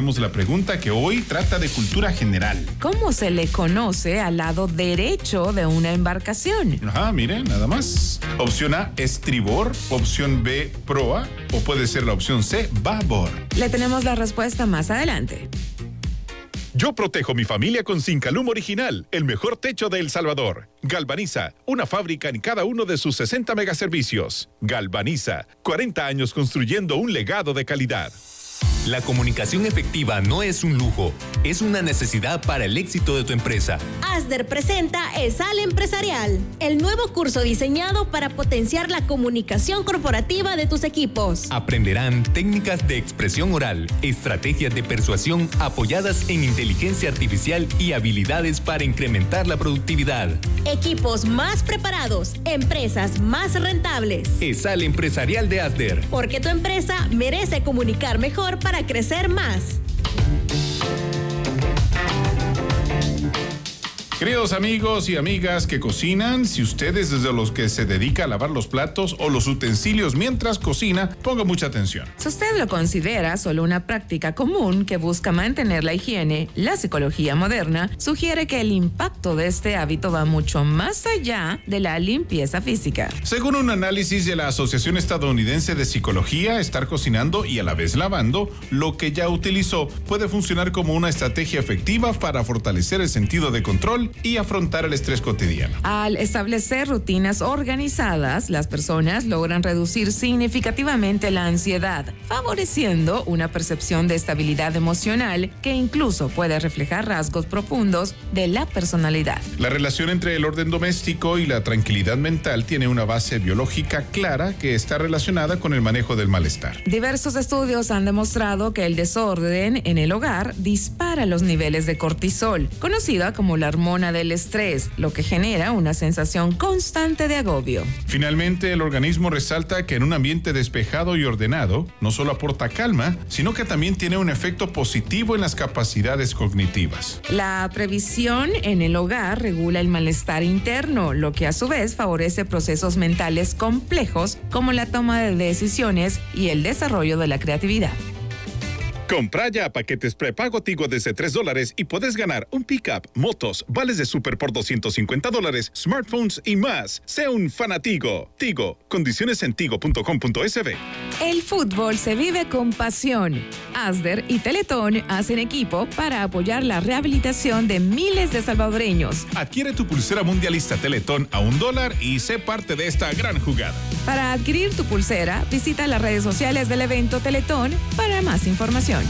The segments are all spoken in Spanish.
hacemos la pregunta que hoy trata de cultura general. ¿Cómo se le conoce al lado derecho de una embarcación? Ajá, miren, nada más. Opción A, estribor. Opción B, proa. O puede ser la opción C, babor. Le tenemos la respuesta más adelante. Yo protejo mi familia con Sincalum Original, el mejor techo de El Salvador. Galvaniza, una fábrica en cada uno de sus 60 megaservicios. Galvaniza, 40 años construyendo un legado de calidad. La comunicación efectiva no es un lujo, es una necesidad para el éxito de tu empresa. Asder presenta ESAL Empresarial, el nuevo curso diseñado para potenciar la comunicación corporativa de tus equipos. Aprenderán técnicas de expresión oral, estrategias de persuasión apoyadas en inteligencia artificial y habilidades para incrementar la productividad. Equipos más preparados, empresas más rentables. ESAL Empresarial de Asder. Porque tu empresa merece comunicar mejor para crecer más. Queridos amigos y amigas que cocinan, si ustedes desde los que se dedica a lavar los platos o los utensilios mientras cocina, ponga mucha atención. Si usted lo considera solo una práctica común que busca mantener la higiene, la psicología moderna sugiere que el impacto de este hábito va mucho más allá de la limpieza física. Según un análisis de la Asociación Estadounidense de Psicología, estar cocinando y a la vez lavando lo que ya utilizó puede funcionar como una estrategia efectiva para fortalecer el sentido de control y afrontar el estrés cotidiano. Al establecer rutinas organizadas, las personas logran reducir significativamente la ansiedad, favoreciendo una percepción de estabilidad emocional que incluso puede reflejar rasgos profundos de la personalidad. La relación entre el orden doméstico y la tranquilidad mental tiene una base biológica clara que está relacionada con el manejo del malestar. Diversos estudios han demostrado que el desorden en el hogar dispara los niveles de cortisol, conocida como la hormona del estrés, lo que genera una sensación constante de agobio. Finalmente, el organismo resalta que en un ambiente despejado y ordenado, no solo aporta calma, sino que también tiene un efecto positivo en las capacidades cognitivas. La previsión en el hogar regula el malestar interno, lo que a su vez favorece procesos mentales complejos como la toma de decisiones y el desarrollo de la creatividad. Compra ya paquetes prepago Tigo desde $3 y puedes ganar un pickup, motos, vales de súper por $250, smartphones y más. Sea un fanatigo. Tigo. Condiciones en tigo.com.sb. El fútbol se vive con pasión. Asder y Teletón hacen equipo para apoyar la rehabilitación de miles de salvadoreños. Adquiere tu pulsera mundialista Teletón a $1 y sé parte de esta gran jugada. Para adquirir tu pulsera, visita las redes sociales del evento Teletón para más información.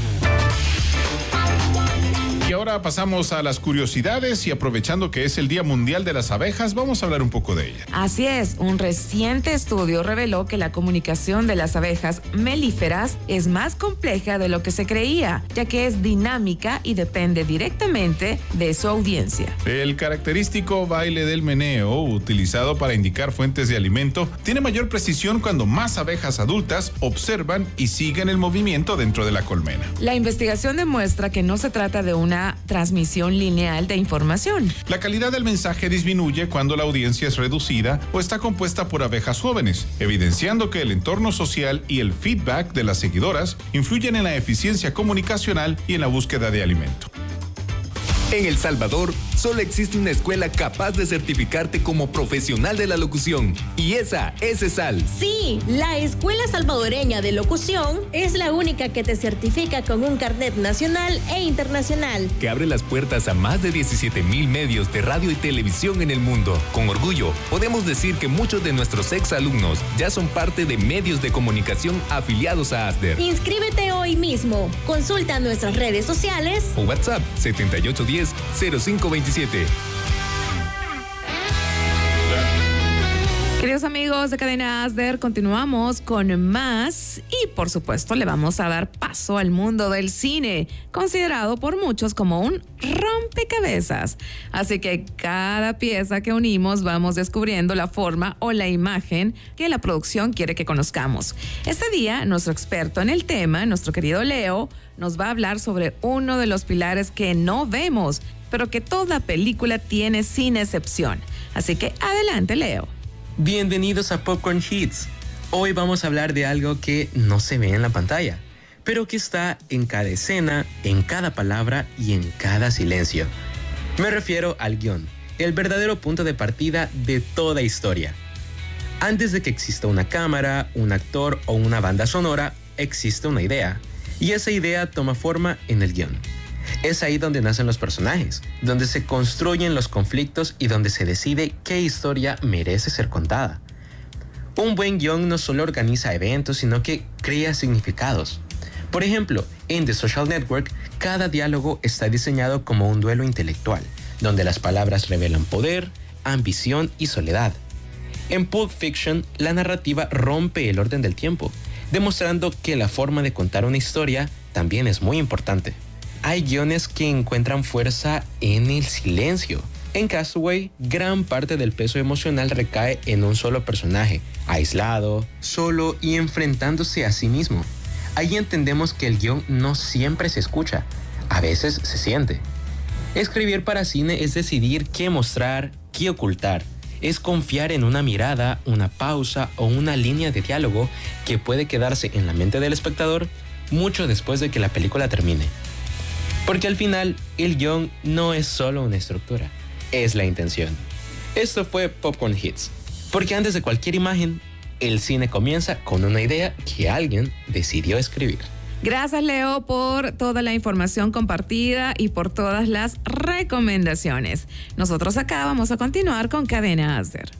Y ahora pasamos a las curiosidades y aprovechando que es el Día Mundial de las Abejas, vamos a hablar un poco de ella. Así es, un reciente estudio reveló que la comunicación de las abejas melíferas es más compleja de lo que se creía, ya que es dinámica y depende directamente de su audiencia. El característico baile del meneo, utilizado para indicar fuentes de alimento, tiene mayor precisión cuando más abejas adultas observan y siguen el movimiento dentro de la colmena. La investigación demuestra que no se trata de una transmisión lineal de información. La calidad del mensaje disminuye cuando la audiencia es reducida o está compuesta por abejas jóvenes, evidenciando que el entorno social y el feedback de las seguidoras influyen en la eficiencia comunicacional y en la búsqueda de alimento. En El Salvador, solo existe una escuela capaz de certificarte como profesional de la locución. Y esa es ESAL. Sí, la Escuela Salvadoreña de Locución es la única que te certifica con un carnet nacional e internacional. Que abre las puertas a más de 17,000 medios de radio y televisión en el mundo. Con orgullo, podemos decir que muchos de nuestros exalumnos ya son parte de medios de comunicación afiliados a Asder. Inscríbete hoy mismo. Consulta nuestras redes sociales O WhatsApp 7810-0527. Queridos amigos de Cadena Asder, continuamos con más y por supuesto le vamos a dar paso al mundo del cine, considerado por muchos como un rompecabezas. Así que cada pieza que unimos vamos descubriendo la forma o la imagen que la producción quiere que conozcamos. Este día, nuestro experto en el tema, nuestro querido Leo, nos va a hablar sobre uno de los pilares que no vemos, pero que toda película tiene sin excepción. Así que adelante, Leo. Bienvenidos a Popcorn Hits. Hoy vamos a hablar de algo que no se ve en la pantalla, pero que está en cada escena, en cada palabra y en cada silencio. Me refiero al guión, el verdadero punto de partida de toda historia. Antes de que exista una cámara, un actor o una banda sonora, existe una idea, y esa idea toma forma en el guión. Es ahí donde nacen los personajes, donde se construyen los conflictos y donde se decide qué historia merece ser contada. Un buen guión no solo organiza eventos, sino que crea significados. Por ejemplo, en The Social Network, cada diálogo está diseñado como un duelo intelectual, donde las palabras revelan poder, ambición y soledad. En Pulp Fiction, la narrativa rompe el orden del tiempo, demostrando que la forma de contar una historia también es muy importante. Hay guiones que encuentran fuerza en el silencio. En Castaway, gran parte del peso emocional recae en un solo personaje, aislado, solo y enfrentándose a sí mismo. Ahí entendemos que el guión no siempre se escucha, a veces se siente. Escribir para cine es decidir qué mostrar, qué ocultar. Es confiar en una mirada, una pausa o una línea de diálogo que puede quedarse en la mente del espectador mucho después de que la película termine. Porque al final, el guión no es solo una estructura, es la intención. Esto fue Popcorn Hits, porque antes de cualquier imagen, el cine comienza con una idea que alguien decidió escribir. Gracias, Leo, por toda la información compartida y por todas las recomendaciones. Nosotros acá vamos a continuar con Cadena Asder.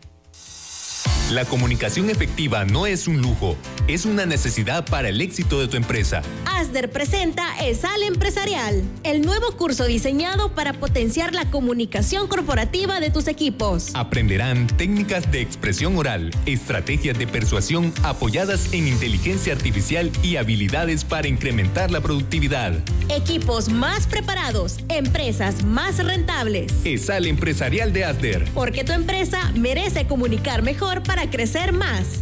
La comunicación efectiva no es un lujo, es una necesidad para el éxito de tu empresa. Asder presenta ESAL Empresarial, el nuevo curso diseñado para potenciar la comunicación corporativa de tus equipos. Aprenderán técnicas de expresión oral, estrategias de persuasión apoyadas en inteligencia artificial y habilidades para incrementar la productividad. Equipos más preparados, empresas más rentables. ESAL Empresarial de Asder. Porque tu empresa merece comunicar mejor para crecer más.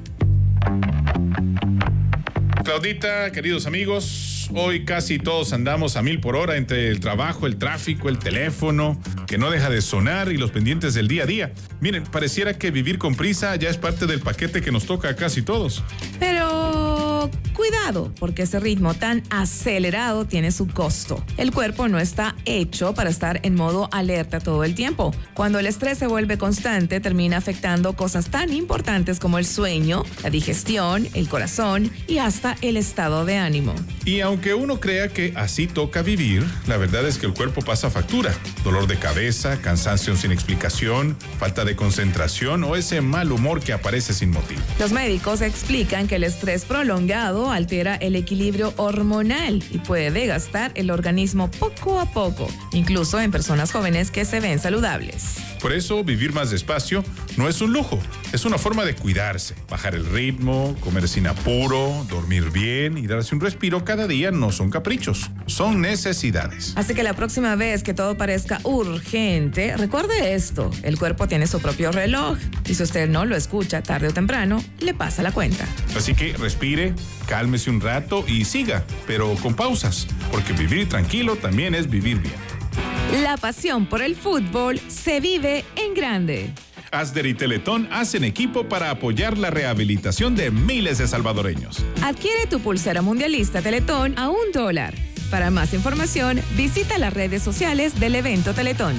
Claudita, queridos amigos, hoy casi todos andamos a 1000 por hora entre el trabajo, el tráfico, el teléfono, que no deja de sonar y los pendientes del día a día. Miren, pareciera que vivir con prisa ya es parte del paquete que nos toca a casi todos. Pero cuidado, porque ese ritmo tan acelerado tiene su costo. El cuerpo no está hecho para estar en modo alerta todo el tiempo. Cuando el estrés se vuelve constante, termina afectando cosas tan importantes como el sueño, la digestión, el corazón y hasta el estado de ánimo. Y aunque uno crea que así toca vivir, la verdad es que el cuerpo pasa factura. Dolor de cabeza, cansancio sin explicación, falta de concentración o ese mal humor que aparece sin motivo. Los médicos explican que el estrés prolongado altera el equilibrio hormonal y puede desgastar el organismo poco a poco, incluso en personas jóvenes que se ven saludables. Por eso, vivir más despacio no es un lujo, es una forma de cuidarse. Bajar el ritmo, comer sin apuro, dormir bien y darse un respiro cada día no son caprichos, son necesidades. Así que la próxima vez que todo parezca urgente, recuerde esto, el cuerpo tiene su propio reloj y si usted no lo escucha tarde o temprano, le pasa la cuenta. Así que respire, cálmese un rato y siga, pero con pausas, porque vivir tranquilo también es vivir bien. La pasión por el fútbol se vive en grande. Asder y Teletón hacen equipo para apoyar la rehabilitación de miles de salvadoreños. Adquiere tu pulsera mundialista Teletón a $1. Para más información, visita las redes sociales del evento Teletón.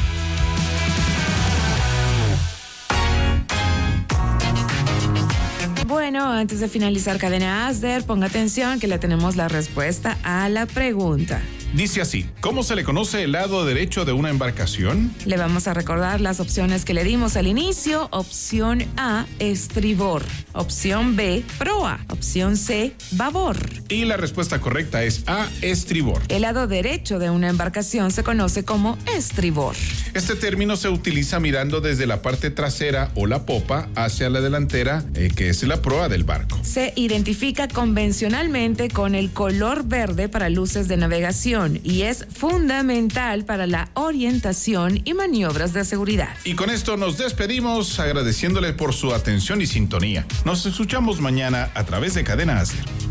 Bueno, antes de finalizar Cadena Asder, ponga atención que le tenemos la respuesta a la pregunta. Dice así, ¿cómo se le conoce el lado derecho de una embarcación? Le vamos a recordar las opciones que le dimos al inicio. Opción A, estribor. Opción B, proa. Opción C, babor. Y la respuesta correcta es A, estribor. El lado derecho de una embarcación se conoce como estribor. Este término se utiliza mirando desde la parte trasera o la popa hacia la delantera, que es la proa del barco. Se identifica convencionalmente con el color verde para luces de navegación y es fundamental para la orientación y maniobras de seguridad. Y con esto nos despedimos agradeciéndole por su atención y sintonía. Nos escuchamos mañana a través de Cadena Asder.